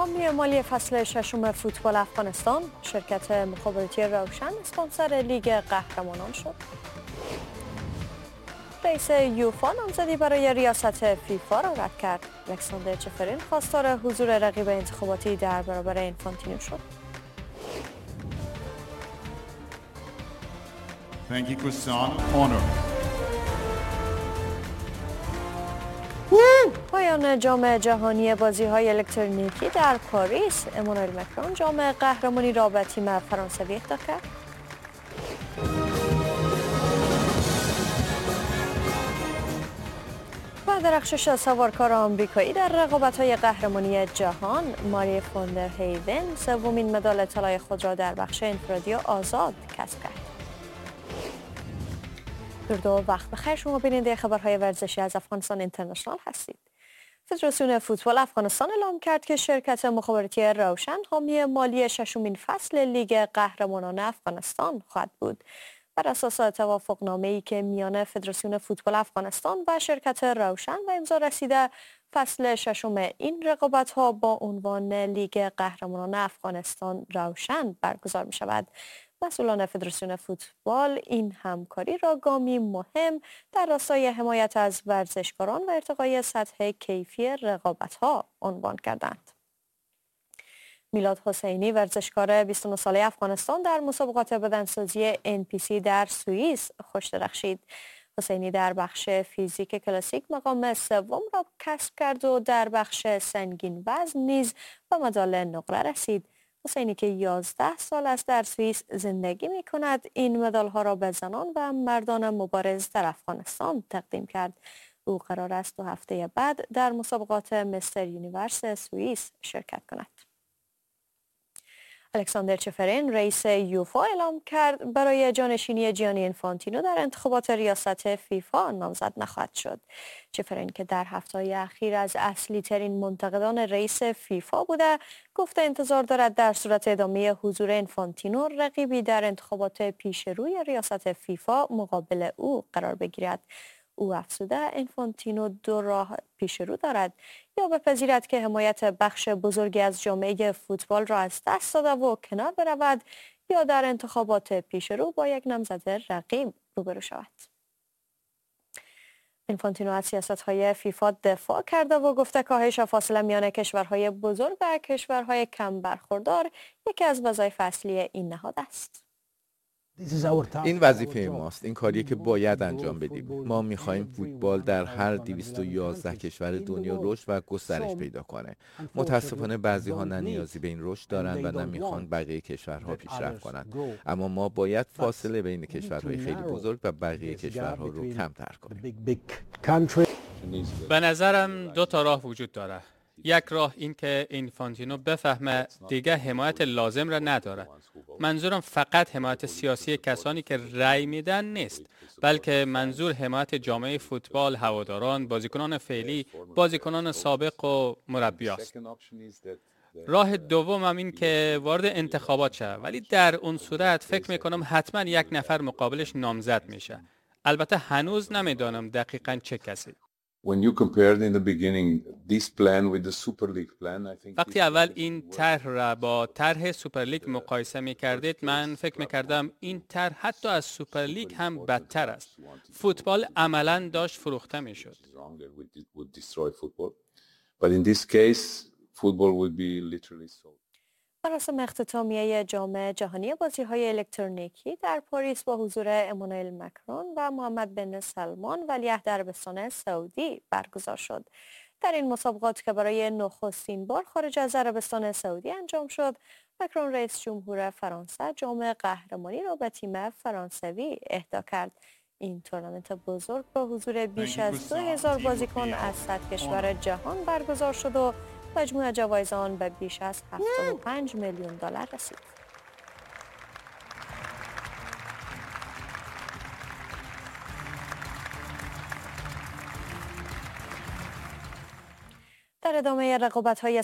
حامی مالی فصل ششم فوتبال افغانستان، شرکت مخابراتی روشن اسپانسر لیگ قهرمانان شد. رئیس یوفا نامزدی برای ریاست فیفا را رد کرد. الکساندر چفرین خواستار حضور رقیب انتخاباتی در برابر اینفانتینو شد. پایان جام جهانی بازی‌های الکترونیکی در پاریس، امانوئل مکرون جام قهرمانی را به تیم فرانسوی اهدا کرد. و درخشش سوارکار آمریکایی در رقابت‌های قهرمانی جهان، ماری فوندر هیون سومین مدال طلای خود را در بخش انفرادی آزاد کسب کرد. درود و وقت بخیر، شما بیننده خبرهای ورزشی از افغانستان اینترنشنال هستید. فدراسیون فوتبال افغانستان اعلام کرد که شرکت مخابراتی روشن حامی مالی ششمین فصل لیگ قهرمانان افغانستان خواهد بود. بر اساس توافقنامه‌ای که میان فدراسیون فوتبال افغانستان و شرکت روشن و امضا رسیده، فصل ششم این رقابت‌ها با عنوان لیگ قهرمانان افغانستان روشن برگزار می‌شود. مسئولان فدراسیون فوتبال این همکاری را گامی مهم در راستای حمایت از ورزشکاران و ارتقای سطح کیفی رقابت‌ها عنوان کردند. میلاد حسینی، ورزشکار 29 ساله افغانستان، در مسابقات بدنسازی NPC در سوئیس خوش درخشید. حسینی در بخش فیزیک کلاسیک مقام سوم را کسب کرد و در بخش سنگین وزن نیز به مدال نقره رسید. حسینی که 11 سال است در سوئیس زندگی می کند، این مدال ها را به زنان و مردان مبارز در افغانستان تقدیم کرد. او قرار است 2 هفته بعد در مسابقات مستر یونیورس سوئیس شرکت کند. الکساندر چفرین، رئیس یوفا، اعلام کرد برای جانشینی جیانی اینفانتینو در انتخابات ریاست فیفا نامزد نخواهد شد. چفرین که در هفته‌های اخیر از اصلی ترین منتقدان رئیس فیفا بوده، گفته انتظار دارد در صورت ادامه حضور اینفانتینو رقیبی در انتخابات پیش روی ریاست فیفا مقابل او قرار بگیرد. او افزوده اینفانتینو 2 راه پیش رو دارد: یا بپذیرد که حمایت بخش بزرگی از جامعه فوتبال را از دست داده و کنار برود، یا در انتخابات پیش رو با یک نامزد رقیب روبرو شود. اینفانتینو از سیاست‌های فیفا دفاع کرده و گفته کاهش فاصله میان کشورهای بزرگ و کشورهای کم برخوردار یکی از وظایف اصلی این نهاد است. این وظیفه ماست، این کاریه که باید انجام بدیم. ما می‌خوایم فوتبال در هر 211 کشور دنیا رشد و گسترش پیدا کنه. متاسفانه بعضی‌ها نه نیازی به این رشد دارند و نه می‌خوان بقیه کشورها پیشرفت کنند. اما ما باید فاصله بین کشورهای خیلی بزرگ و بقیه کشورها رو کمتر کنیم. به نظرم 2 تا راه وجود داره. یک راه این که اینفانتینو بفهمه دیگه حمایت لازم را نداره. منظورم فقط حمایت سیاسی کسانی که رأی میدن نیست، بلکه منظور حمایت جامعه فوتبال، هواداران، بازیکنان فعلی، بازیکنان سابق و مربیاست. راه دوم هم این که وارد انتخابات شه، ولی در اون صورت فکر میکنم حتما یک نفر مقابلش نامزد میشه. البته هنوز نمیدانم دقیقاً چه کسی. وقتی اول این طرح را با طرح سوپرلیگ مقایسه می‌کردید، من فکر می‌کردم این طرح حتی از سوپرلیگ هم بدتر است. فوتبال عملاً داشت فروخته می‌شد. مراسم اختتامیه جام جهانی بازی‌های الکترونیکی در پاریس با حضور امانوئل مکرون و محمد بن سلمان ولیعهد عربستان سعودی برگزار شد. در این مسابقات که برای نخستین بار خارج از عربستان سعودی انجام شد، مکرون رئیس جمهور فرانسه جام قهرمانی را به تیم فرانسوی اهدا کرد. این تورنمنت بزرگ با حضور بیش از 2000 بازیکن از 100 کشور جهان برگزار شد و مجموع جوایز آن به بیش از 75 میلیون دلار رسید. در ادامه رقابت‌های